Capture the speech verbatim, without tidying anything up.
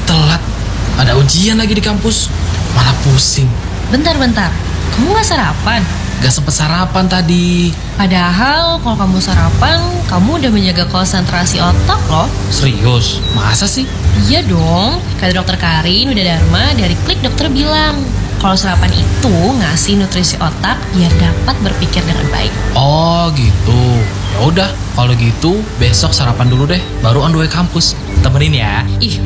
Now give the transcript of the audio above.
telat. Ada ujian lagi di kampus. Malah pusing. Bentar-bentar, kamu gak sarapan? Gak sempet sarapan tadi. Padahal kalau kamu sarapan, kamu udah menjaga konsentrasi otak loh. Serius? Masa sih? Iya dong, kata dokter Karin Widadarma dari Klik Dokter bilang, kalau sarapan itu ngasih nutrisi otak biar dapat berpikir dengan baik. Oh gitu. Ya udah, kalau gitu besok sarapan dulu deh, baru on the way kampus. Temenin ya. Ih,